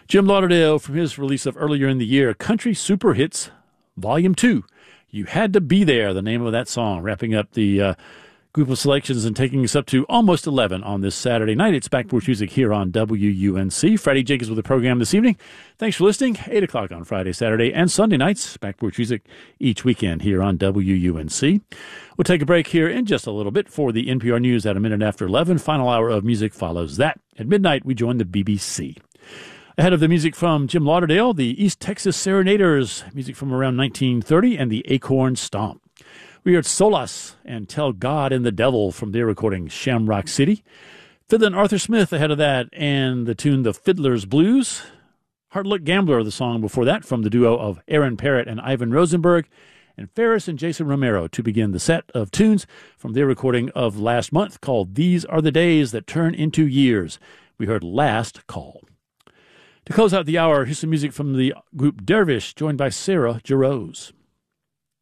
Jim Lauderdale from his release of earlier in the year, Country Super Hits Volume 2. You Had to Be There, the name of that song, wrapping up the group of selections and taking us up to almost 11 on this Saturday night. It's Back Porch Music here on WUNC. Freddie Jenkins with the program this evening. Thanks for listening. 8 o'clock on Friday, Saturday, and Sunday nights. Back Porch Music each weekend here on WUNC. We'll take a break here in just a little bit for the NPR News at a minute after 11. Final hour of music follows that. At midnight, we join the BBC. Ahead of the music from Jim Lauderdale, the East Texas Serenaders, music from around 1930, and the Acorn Stomp. We heard Solas and Tell God and the Devil from their recording Shamrock City. Fiddlin' Arthur Smith ahead of that, and the tune The Fiddler's Blues. Hard Luck Gambler, the song before that, from the duo of Aaron Parrott and Ivan Rosenberg. And Ferris and Jason Romero to begin the set of tunes from their recording of last month called These Are the Days That Turn Into Years. We heard Last Call. To close out the hour, here's some music from the group Dervish, joined by Sarah Jarosz.